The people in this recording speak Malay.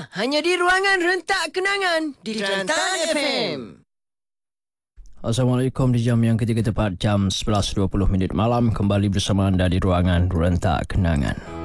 hanya di Ruangan Rentak Kenangan di Kelantan FM. Assalamualaikum, di jam yang ketiga tepat jam 11.20 malam kembali bersama anda di Ruangan Rentak Kenangan.